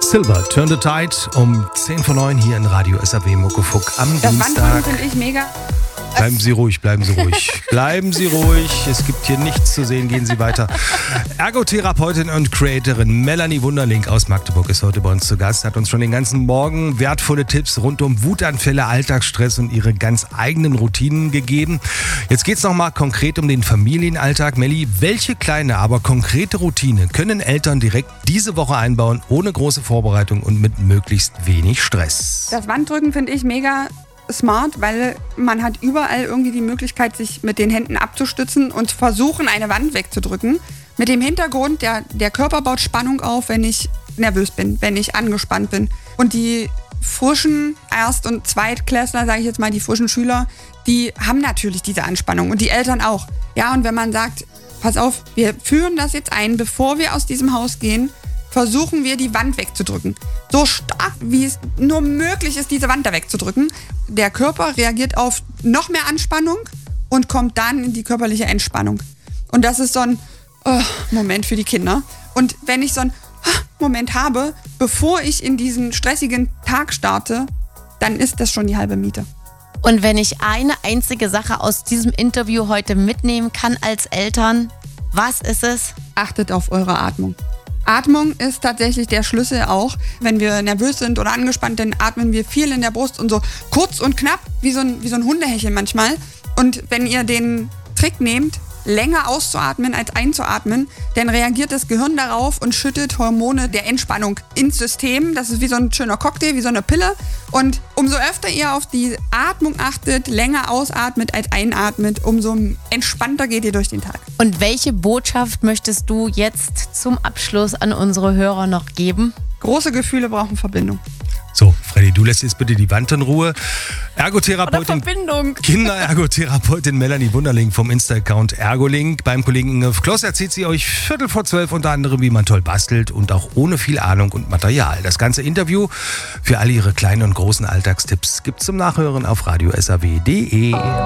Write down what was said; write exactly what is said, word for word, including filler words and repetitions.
Silver, Turn the Tide um zehn vor neun hier in Radio S A W Muckefuck am das Dienstag. Das Wandrücken finde ich mega. Bleiben Sie ruhig, bleiben Sie ruhig. Bleiben Sie ruhig, es gibt hier nichts zu sehen, gehen Sie weiter. Ergotherapeutin und Creatorin Melanie Wunderling aus Magdeburg ist heute bei uns zu Gast, hat uns schon den ganzen Morgen wertvolle Tipps rund um Wutanfälle, Alltagsstress und ihre ganz eigenen Routinen gegeben. Jetzt geht es nochmal konkret um den Familienalltag. Melli, welche kleine, aber konkrete Routine können Eltern direkt diese Woche einbauen, ohne große Vorbereitung und mit möglichst wenig Stress? Das Wandrücken finde ich mega smart, weil man hat überall irgendwie die Möglichkeit, sich mit den Händen abzustützen und versuchen, eine Wand wegzudrücken. Mit dem Hintergrund, der, der Körper baut Spannung auf, wenn ich nervös bin, wenn ich angespannt bin. Und die frischen Erst- und Zweitklässler, sage ich jetzt mal, die frischen Schüler, die haben natürlich diese Anspannung und die Eltern auch. Ja, und wenn man sagt, pass auf, wir führen das jetzt ein, bevor wir aus diesem Haus gehen, versuchen wir, die Wand wegzudrücken. So stark, wie es nur möglich ist, diese Wand da wegzudrücken. Der Körper reagiert auf noch mehr Anspannung und kommt dann in die körperliche Entspannung. Und das ist so ein oh, Moment für die Kinder. Und wenn ich so einen oh, Moment habe, bevor ich in diesen stressigen Tag starte, dann ist das schon die halbe Miete. Und wenn ich eine einzige Sache aus diesem Interview heute mitnehmen kann als Eltern, was ist es? Achtet auf eure Atmung. Atmung ist tatsächlich der Schlüssel auch. Wenn wir nervös sind oder angespannt, dann atmen wir viel in der Brust und so kurz und knapp, wie so ein, wie so ein Hundehecheln manchmal. Und wenn ihr den Trick nehmt, länger auszuatmen als einzuatmen, dann reagiert das Gehirn darauf und schüttet Hormone der Entspannung ins System. Das ist wie so ein schöner Cocktail, wie so eine Pille. Und umso öfter ihr auf die Atmung achtet, länger ausatmet als einatmet, umso entspannter geht ihr durch den Tag. Und welche Botschaft möchtest du jetzt zum Abschluss an unsere Hörer noch geben? Große Gefühle brauchen Verbindung. So, Freddy, du lässt jetzt bitte die Wand in Ruhe. Ergotherapeutin, Verbindung. Kinderergotherapeutin Melanie Wunderling vom Insta-Account Ergolink. Beim Kollegen Ingolf Kloss erzählt sie euch Viertel vor zwölf unter anderem, wie man toll bastelt und auch ohne viel Ahnung und Material. Das ganze Interview für alle ihre kleinen und großen Alltagstipps gibt's zum Nachhören auf radio s a w punkt d e.